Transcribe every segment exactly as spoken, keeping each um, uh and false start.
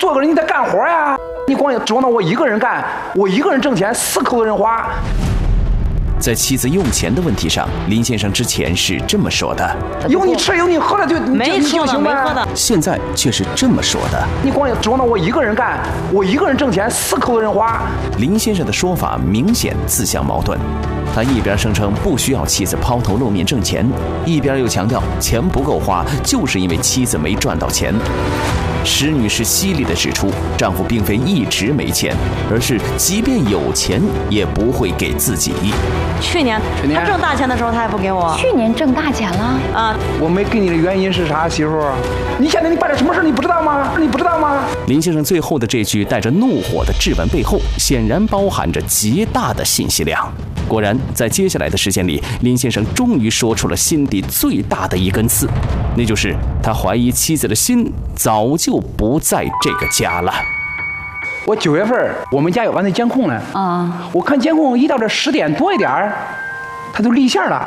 做个人你得干活呀，你光指望着我一个人干，我一个人挣钱，四口子人花。 在妻子用钱的问题上，林先生之前是这么说的： 有你吃有你喝了就没吃的没喝的。 现在却是这么说的： 你光指望着我一个人干，我一个人挣钱，四口子人花。 林先生的说法明显自相矛盾。他一边声称不需要妻子抛头露面挣钱，一边又强调钱不够花，就是因为妻子没赚到钱。施女士犀利地指出，丈夫并非一直没钱，而是即便有钱也不会给自己。 去年去年他挣大钱的时候，他也不给我。 去年挣大钱了啊！ 我没给你的原因是啥，媳妇？你现在你办了什么事你不知道吗？你不知道吗？ 林先生最后的这句带着怒火的质问背后，显然包含着极大的信息量。果然，在接下来的时间里，林先生终于说出了心底最大的一根刺，那就是他怀疑妻子的心早就不在这个家了。 我九月份我们家有安的监控呢， 啊！ 我看监控一到这十点多一点儿，他就立线了。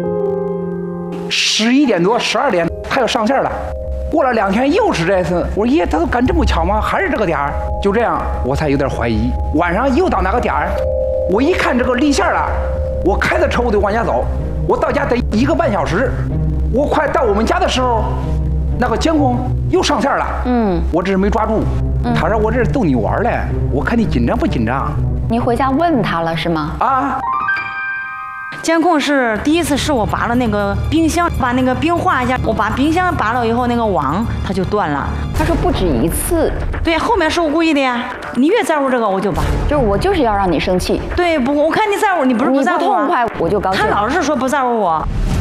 十一点多、十二点他要上线了。过了两天又是这次，我说耶，他都赶这么巧吗？还是这个点儿？就这样，我才有点怀疑。晚上又到那个点儿，我一看这个立线了，我开着车我就往家走，我到家得一个半小时。我快到我们家的时候，那个监控又上线了。嗯，我这是没抓住。他说我这是逗你玩嘞，我看你紧张不紧张？ 你回家问他了是吗？ 啊。 监控是第一次是我拔了那个冰箱，把那个冰化一下，我把冰箱拔了以后，那个网它就断了。 他说不止一次。 对，后面是我故意的呀。你越在乎这个，我就拔。 就是我就是要让你生气。 对，不，我看你在乎，你不是不在乎， 你不痛快我就高兴。 他老是说不在乎我。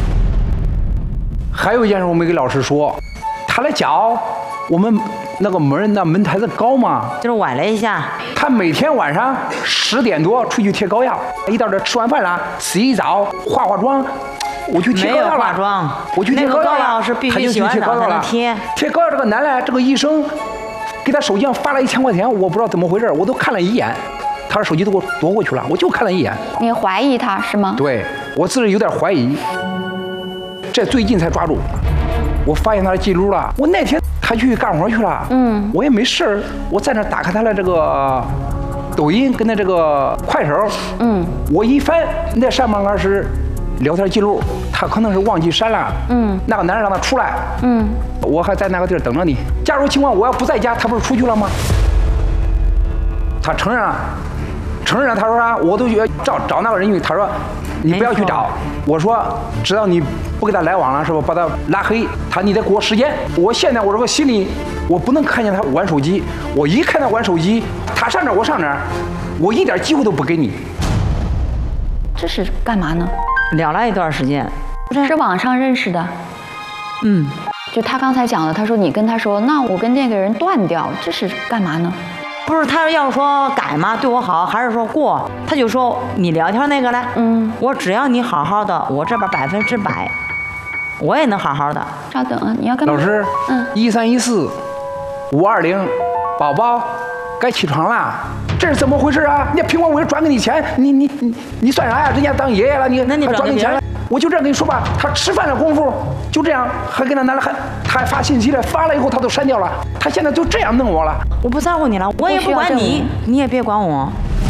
还有一件事我没给老师说，他的脚，我们那个门那门台子高嘛， 就是崴了一下。 他每天晚上十点多出去贴膏药，一到这吃完饭了，洗一澡，化化妆，我去贴膏药了。 没有化妆， 我去贴膏药了。 那个膏药是必须洗完澡才能贴。 贴膏药这个男的，这个医生给他手机上发了一千块钱，我不知道怎么回事，我都看了一眼，他的手机都给我夺过去了，我就看了一眼。 你怀疑他是吗？ 对，我自己有点怀疑。这最近才抓住，我发现他的记录了。我那天他去干活去了，嗯，我也没事儿，我在那打开他的这个抖音跟他这个快手，嗯，我一翻那上面那是聊天记录，他可能是忘记删了，嗯，那个男人让他出来，嗯，我还在那个地儿等着你。假如情况我要不在家，他不是出去了吗？他承认了，承认了，他说啥？我都去找找那个人去，他说你不要去找。我说知道你不跟他来往了是吧？把他拉黑，他你得给我时间。我现在我这个心里，我不能看见他玩手机，我一看他玩手机，他上哪儿我上哪儿，我一点机会都不给你。 这是干嘛呢？ 聊了一段时间， 是网上认识的。 嗯， 就他刚才讲的，他说你跟他说，那我跟那个人断掉，这是干嘛呢？ 不是他要说改嘛，对我好，还是说过？他就说你聊天那个嘞，嗯，我只要你好好的，我这边百分之百，我也能好好的。 稍等啊，你要干嘛？ 老师，嗯，一三一四五二零，宝宝该起床了。这是怎么回事啊？人家苹果我转给你钱，你你你你算啥呀？人家当爷爷了，你那你转给你钱了。我就这样跟你说吧，他吃饭的功夫就这样，还跟他拿了还他还发信息了，发了以后他都删掉了。他现在就这样弄我了。 我不在乎你了，我也不管你，你也别管我。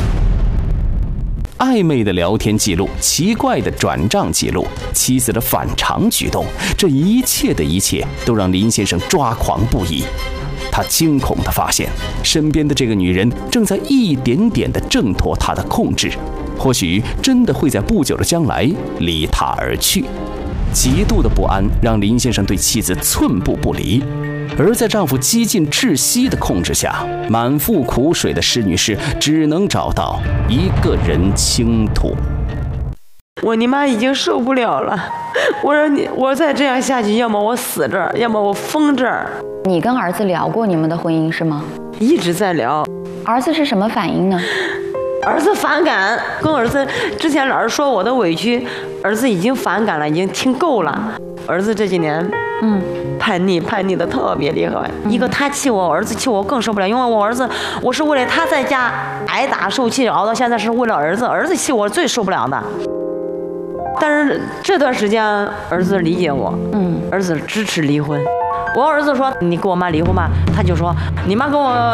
暧昧的聊天记录，奇怪的转账记录，妻子的反常举动，这一切的一切都让林先生抓狂不已。他惊恐地发现，身边的这个女人正在一点点地挣脱他的控制，或许真的会在不久的将来离他而去。极度的不安让林先生对妻子寸步不离，而在丈夫几近窒息的控制下，满腹苦水的施女士只能找到一个人倾吐。 我你妈已经受不了了，我说你，我再这样下去，要么我死这儿，要么我疯这儿。 你跟儿子聊过你们的婚姻是吗？ 一直在聊。 儿子是什么反应呢？ 儿子反感，跟儿子之前老是说我的委屈，儿子已经反感了，已经听够了。儿子这几年，嗯，叛逆，叛逆的特别厉害。嗯、一个他气我，儿子气我更受不了，因为我儿子，我是为了他在家挨打受气，熬到现在是为了儿子，儿子气我最受不了的。但是这段时间，儿子理解我，嗯，儿子支持离婚。我儿子说你跟我妈离婚吧，他就说你妈跟我